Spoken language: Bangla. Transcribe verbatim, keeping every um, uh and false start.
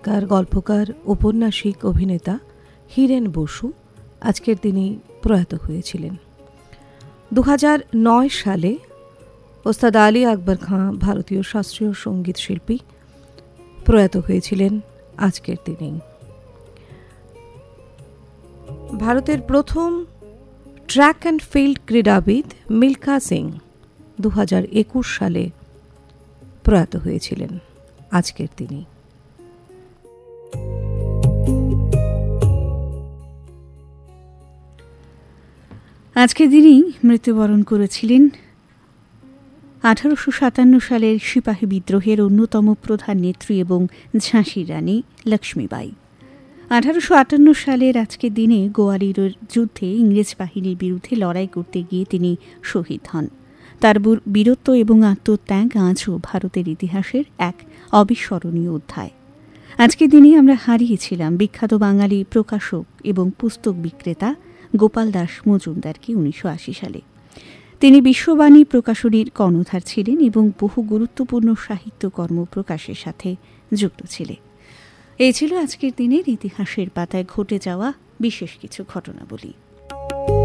সাহিত্যিককার, গল্পকার, ঔপন্যাসিক, অভিনেতা হীরেন বসু আজকের দিনেই প্রয়াত হয়েছিলেন। দু হাজার নয় সালে ওস্তাদ আলী আকবর খাঁ, ভারতীয় শাস্ত্রীয় সঙ্গীত শিল্পী, প্রয়াত হয়েছিলেন আজকের দিনেই। ভারতের প্রথম ট্র্যাক অ্যান্ড ফিল্ড ক্রীড়াবিদ মিলখা সিং দু হাজার একুশ সালে প্রয়াত হয়েছিলেন আজকের দিনেই। আজকের দিনেই মৃত্যুবরণ করেছিলেন আঠারোশো সাতান্ন সালের সিপাহী বিদ্রোহের অন্যতম প্রধান নেত্রী এবং ঝাঁসির রানী লক্ষ্মীবাই। আঠারোশো আটান্ন সালের আজকের দিনে গোয়ালিয়র যুদ্ধে ইংরেজ বাহিনীর বিরুদ্ধে লড়াই করতে গিয়ে তিনি শহীদ হন। তার বীরত্ব এবং আত্মত্যাগ আজও ভারতের ইতিহাসের এক অবিস্মরণীয় অধ্যায়। আজকের দিনে আমরা হারিয়েছিলাম বিখ্যাত বাঙালি প্রকাশক এবং পুস্তক বিক্রেতা গোপাল দাস মজুমদারকে উনিশশো আশি সালে। তিনি বিশ্ববাণী প্রকাশনীর কর্ণধার ছিলেন এবং বহু গুরুত্বপূর্ণ সাহিত্যকর্ম প্রকাশের সাথে যুক্ত ছিলেন। এই ছিল আজকের দিনের ইতিহাসের পাতায় ঘটে যাওয়া বিশেষ কিছু ঘটনাবলী।